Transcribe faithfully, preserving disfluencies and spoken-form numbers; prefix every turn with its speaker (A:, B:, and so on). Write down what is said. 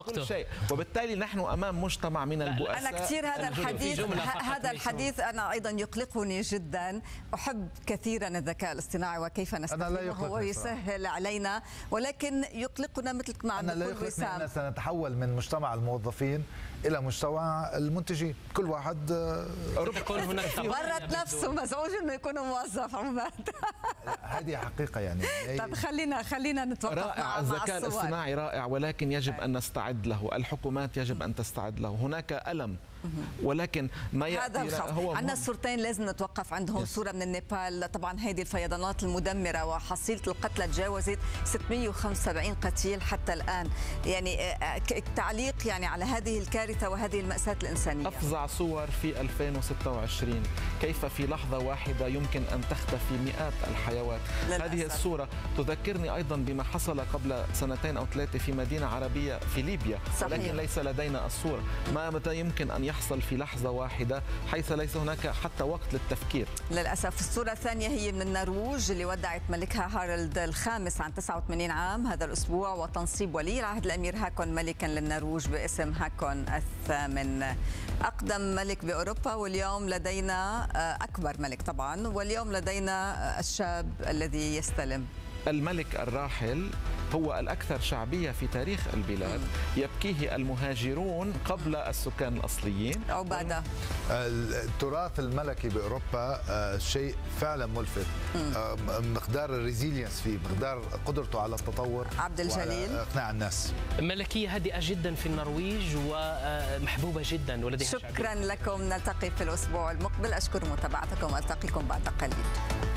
A: كل شيء، وبالتالي نحن امام مجتمع من البؤساء.
B: انا كثير هذا الحديث هذا الحديث انا ايضا يقلقني جدا. احب كثيرا الذكاء الاصطناعي وكيف نستخدمه ويسهل علينا، ولكن يقلقنا مثل ما عم نقول وسام.
C: سنتحول من مجتمع الموظفين الى مجتمع المنتجين، كل واحد
B: يكون هناك برت نفسه مزعوج انه يكون موظف. عماد
C: هذه حقيقه يعني.
B: طب خلينا خلينا نتوقف.
A: رائع الذكاء الاصطناعي رائع، ولكن يجب ان نستعد له، الحكومات يجب ان تستعد له، هناك ألم ولكن ما
B: هذا الخوف. عندنا صورتين لازم نتوقف عندهم. صورة من النيبال، طبعا هذه الفيضانات المدمرة وحصيلة القتلى تجاوزت ستمئة وخمسة وسبعين قتيل حتى الآن. يعني تعليق يعني على هذه الكارثة وهذه المأساة الإنسانية.
A: أفظع صور في ألفين وستة وعشرين، كيف في لحظة واحدة يمكن أن تختفي مئات الحيوات. للأسف. هذه الصورة تذكرني أيضا بما حصل قبل سنتين أو ثلاثة في مدينة عربية في ليبيا. صحيح. ولكن ليس لدينا الصورة. ما متى يمكن أن يحصل في لحظة واحدة حيث ليس هناك حتى وقت للتفكير.
B: للأسف. الصورة الثانية هي من النرويج اللي ودعت ملكها هارلد الخامس عن تسعة وثمانين عام هذا الأسبوع، وتنصيب ولي العهد الأمير هاكون ملكا للنرويج باسم هاكون الثامن، أقدم ملك بأوروبا. واليوم لدينا أكبر ملك طبعا، واليوم لدينا الشاب الذي يستلم.
A: الملك الراحل هو الأكثر شعبية في تاريخ البلاد، يبكيه المهاجرون قبل السكان الأصليين.
B: عبادة.
C: التراث الملكي بأوروبا شيء فعلا ملفت، مقدار الريزيلينس فيه، مقدار قدرته على التطور.
B: عبد الجليل.
C: إقناع الناس.
D: ملكية هادئة جدا في النرويج ومحبوبة جدا ولديها
B: شكرا شعبية. لكم. نلتقي في الأسبوع المقبل. أشكر متابعتكم، ألتقيكم بعد قليل.